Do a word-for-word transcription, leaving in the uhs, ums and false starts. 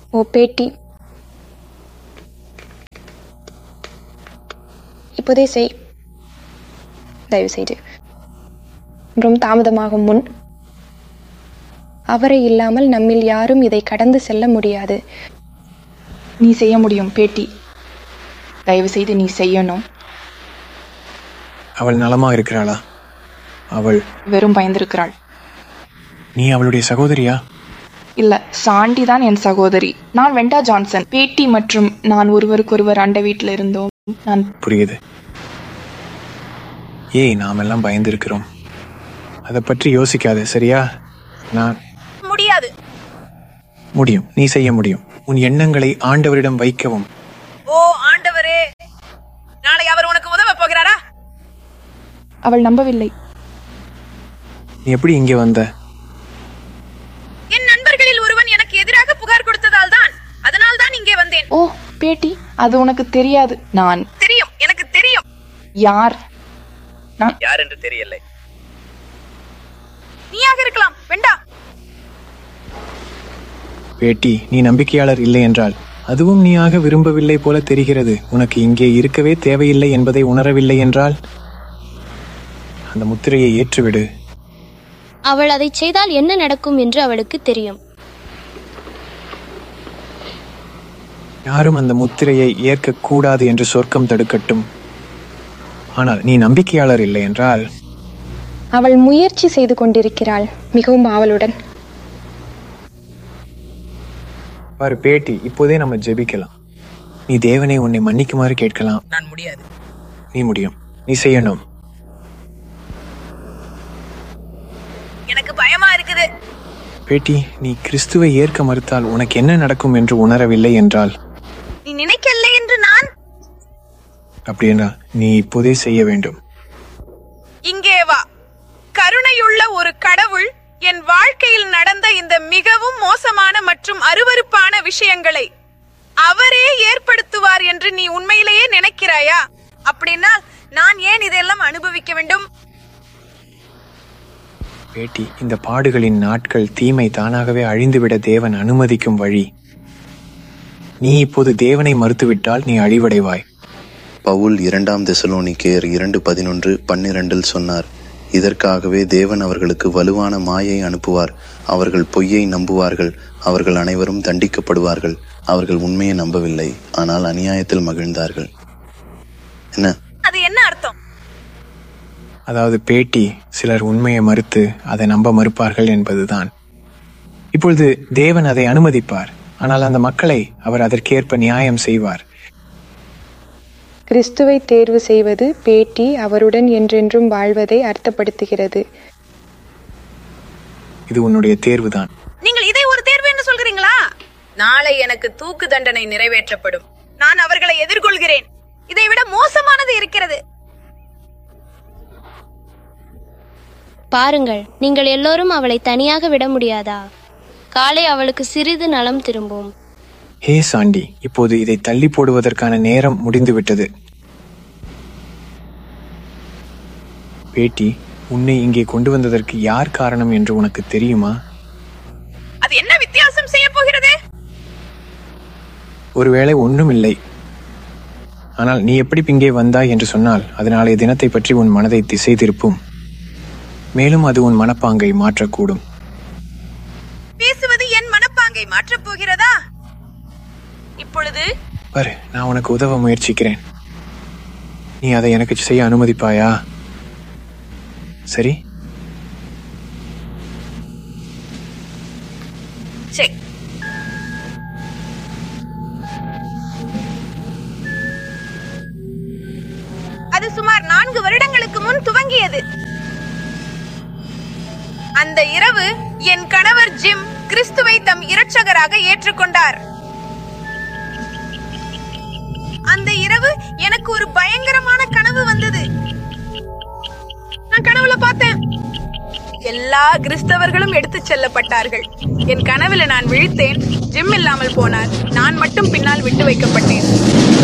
ஓ பேட்டி, இப்போதே செய், தயவு செய்து. ரொம்ப தாமதமாகும் முன். அவரை இல்லாமல் நம்மில் யாரும் இதை கடந்து செல்ல முடியாது. நீ செய்ய முடியும் பேட்டி, தயவு செய்து நீ செய்யணும். அவள் நலமா இருக்கிறாளா? அவள் வெறும் பயந்திருக்கிறாள். நீ அவளுடைய சகோதரியா? இல்ல, சாண்டி தான் என் சகோதரி. நான் வெண்டா ஜான்சன். பேட்டி மற்றும் நான் ஒருவருக்கொருவர் அண்டை வீட்டில் இருந்தோம். நான் புரியுது. ஏய், நாம் எல்லாம் பயந்திருக்கிறோம். அதை பற்றி யோசிக்காது, சரியா? நான் முடியாது. முடியும், நீ செய்ய முடியும். உன் எண்ணங்களை ஆண்டவரிடம் வைக்கவும். ஓ ஆண்டவரே, நாளை அவர் உனக்கு உதவ போகிறாரா? அவள் நம்பவில்லை. நீ எப்படி இங்கே வந்த? என் நண்பர்களில் ஒருவன் எனக்கு எதிராக புகார் கொடுத்ததால் தான், அதனால் தான் இங்கே வந்தேன். ஓ பேட்டி, அது உனக்கு தெரியாது. நான் தெரியும், எனக்கு தெரியும். யார்? நான் யார் என்று தெரியல. நீயாக இருக்கலாம், வெண்டா. பேட்டி, நீ நம்பிக்கையாளர் இல்லை என்றால் அதுவும் நீயாக விரும்பவில்லை போல தெரிகிறது. உனக்கு இங்கே இருக்கவே தேவையில்லை என்பதை உணரவில்லை என்றால் அந்த முத்திரையை ஏற்றுவிடு. அவள் அதை செய்தால் என்ன நடக்கும் என்று அவளுக்கு தெரியும். யாரும் அந்த முத்திரையை ஏற்க கூடாது என்று சொர்க்கம் தடுக்கட்டும். ஆனால் நீ நம்பிக்கையாளர் இல்லை என்றால்? அவள் முயற்சி செய்து கொண்டிருக்கிறாள், மிகவும் ஆவலுடன். பாரு பேட்டி, இப்போதே நம்ம ஜெபிக்கலாம். நீ தேவனை உன்னை மன்னிக்குமாறு கேட்கலாம். நான் முடியாது. நீ முடியும், நீ செய்யணும். எனக்கு பயமா இருக்குது. பேட்டி, நீ கிறிஸ்துவை ஏற்க மறுத்தால் உனக்கு என்ன நடக்கும் என்று உணரவில்லை என்றால்? நீ நினைக்கல என்று நான். அப்படின்னா நீ இப்போதே செய்ய வேண்டும். இங்கே வா. கருணையுள்ள ஒரு கடவுள் என் வாழ்க்கையில் நடந்த இந்த மிகவும் மோசமான மற்றும் அருவருப்பான விஷயங்களை அவரே ஏற்படுத்துவார் என்று நீ உண்மையிலேயே நினைக்கிறாயா? அப்படின்னா நான் ஏன் இதெல்லாம் அனுபவிக்க வேண்டும்? பேட்டி, இந்த பாடுகளின் நாட்கள் தீமை தானாகவே அழிந்துவிட தேவன் அனுமதிக்கும் வழி. நீ இப்போது தேவனை மறுத்துவிட்டால் நீ அழிவடைவாய். பவுல் இரண்டாம் தெசலோனிக்கேயர் இரண்டு பதினொன்று பன்னிரண்டில் சொன்னார், இதற்காகவே தேவன் அவர்களுக்கு வலுவான மாயை அனுப்புவார். அவர்கள் பொய்யை நம்புவார்கள். அவர்கள் அனைவரும் தண்டிக்கப்படுவார்கள். அவர்கள் உண்மையை நம்பவில்லை, ஆனால் அநியாயத்தில் மகிழ்ந்தார்கள். என்ன அது என்ன அர்த்தம்? அதாவது பேட்டி, சிலர் உண்மையை மறுத்து அதை நம்ப மறுப்பார்கள் என்பதுதான். இப்பொழுது தேவன் அதை அனுமதிப்பார், ஆனால் அந்த மக்களை அவர் அதற்கேற்ப நியாயம் செய்வார். கிறிஸ்துவை தேர்வு செய்வது பேட்டி அவருடன் என்றென்றும் வாழ்வதை அர்த்தப்படுத்துகிறது. இது உன்னுடைய தேர்வுதான். நீங்கள் இதை ஒரு தேர்வு என்று சொல்கிறீங்களா? நாளை எனக்கு தூக்கு தண்டனை நிறைவேற்றப்படும். நான் அவர்களை எதிர்கொள்கிறேன். இதை விட மோசமானது இருக்கிறது. பாருங்கள், நீங்கள் எல்லோரும் அவளை தனியாக விட முடியாதா? காலை அவளுக்கு சிறிது நலம் திரும்பும். ஹே சாண்டி, இப்போது இதை தள்ளி போடுவதற்கான நேரம் முடிந்துவிட்டது. பேட்டி, உன்னை இங்கே கொண்டு வந்ததற்கு யார் காரணம் என்று உனக்கு தெரியுமா? அது என்ன வித்தியாசம் செய்ய போகிறது? ஒருவேளை ஒன்றும் இல்லை. ஆனால் நீ எப்படி இங்கே வந்தாய் என்று சொன்னால் அது நாளைய தினத்தை பற்றி உன் மனதை திசை திருப்பும். மேலும் அது உன் மனப்பாங்கை மாற்றக்கூடும். பேசுவது என் மனப்பாங்கை மாற்றப் போகிறதா? இப்பொழுது பாரு, நான் உனக்கு உதவ முயற்சிக்கிறேன். நீ அதை எனக்கு செய்ய அனுமதிப்பாயா? சரி. சரி. அது சுமார் நான்கு வருடங்களுக்கு முன் துவங்கியது. அந்த இரவு என் கணவர் ஜிம் கிறிஸ்துவை தம் இரட்சகராக ஏற்றுக்கொண்டார். அந்த இரவு எனக்கு ஒரு பயங்கரமான கனவு வந்தது. நான் கனவுல பார்த்தேன், எல்லா கிறிஸ்தவர்களும் எடுத்துச் செல்லப்பட்டார்கள். என் கனவுல நான் விழித்தேன். ஜிம் இல்லாமல் போனார். நான் மட்டும் பின்னால் விட்டு வைக்கப்பட்டேன்.